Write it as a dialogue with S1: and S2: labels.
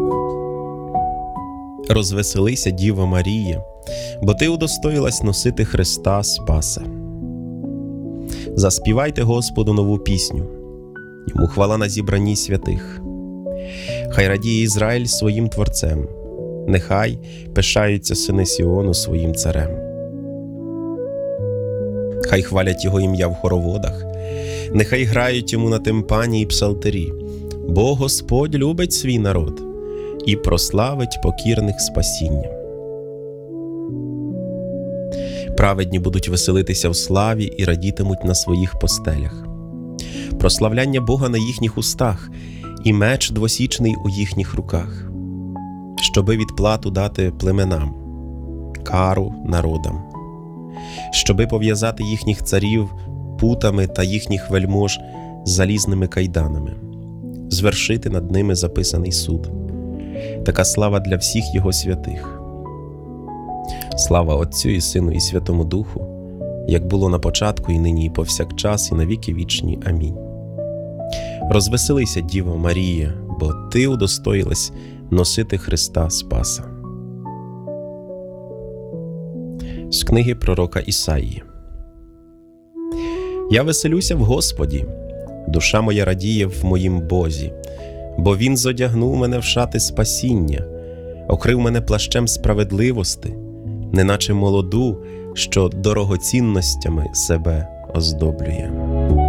S1: Розвеселися, Діво Марія, бо ти удостоїлась носити Христа Спаса. Заспівайте Господу нову пісню, йому хвала на зібранні святих. Хай радіє Ізраїль своїм Творцем, нехай пишаються сини Сіону своїм царем. Хай хвалять його ім'я в хороводах, нехай грають йому на тимпані і псалтирі, бо Господь любить свій народ і прославить покірних спасінням. Праведні будуть веселитися в славі і радітимуть на своїх постелях. Прославляння Бога на їхніх устах і меч двосічний у їхніх руках, щоби відплату дати племенам, кару народам, щоби пов'язати їхніх царів путами та їхніх вельмож залізними кайданами, звершити над ними записаний суд. Така слава для всіх його святих. Слава Отцю і Сину і Святому Духу, як було на початку, і нині, і повсякчас, і на віки вічні. Амінь. Розвеселися, Діво Марія, бо ти удостоїлась носити Христа Спаса. З книги пророка Ісаїї. Я веселюся в Господі, душа моя радіє в моїм Бозі, бо Він зодягнув мене в шати спасіння, окрив мене плащем справедливости, неначе молоду, що дорогоцінностями себе оздоблює.